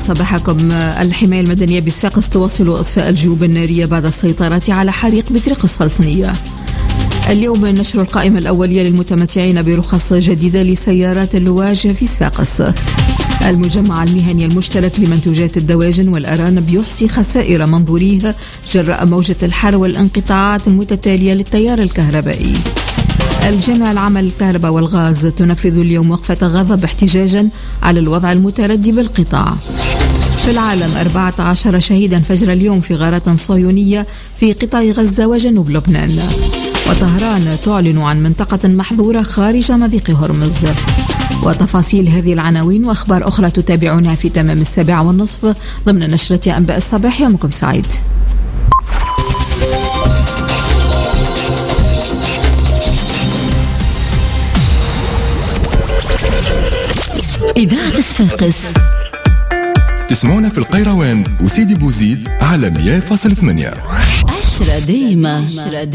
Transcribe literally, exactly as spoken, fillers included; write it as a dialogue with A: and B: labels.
A: صباحكم. الحماية المدنية بصفاقس تواصل إطفاء الجيوب النارية بعد السيطرة على حريق بطريق السلطنية. اليوم نشر القائمة الأولية للمتمتعين برخص جديدة لسيارات اللواج في صفاقس. المجمع المهني المشترك لمنتوجات الدواجن والأرانب يحصي خسائر منظوريه جراء موجة الحر والانقطاعات المتتالية للتيار الكهربائي. الجامعة العامة للكهرباء والغاز تنفذ اليوم وقفة غضب احتجاجا على الوضع المتردي بالقطاع. في العالم أربعة عشر شهيدا فجر اليوم في غارات صهيونية في قطاع غزة وجنوب لبنان. وطهران تعلن عن منطقة محظورة خارج مضيق هرمز. وتفاصيل هذه العناوين وأخبار أخرى تتابعونها في تمام السابعة والنصف ضمن نشرة أنباء الصباح. يومكم سعيد.
B: إذاعة صفاقس
C: تسمعونا في القيروان وسيدي بوزيد على مية فاصلة ثمانية.
B: عشرة ديمة.